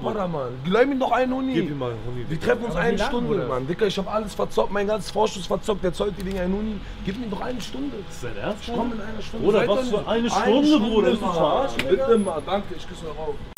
Bruder, Mann. Gleich mir doch einen Huni. Gib ihm mal einen Huni. Wir treffen uns Aber eine wie lange, Stunde, Bruder? Mann. Dicker, ich hab alles verzockt, mein ganzes Vorschuss verzockt. Der zollt die Dinger einen Huni. Gib mir doch eine Stunde. Ist das ernst? Komm in einer Stunde. Bruder, Seid was doch für nicht- eine Stunde, Bruder? Bist du Mann. verarscht, Digga? Bitte mal, danke, ich küsse eure Augen.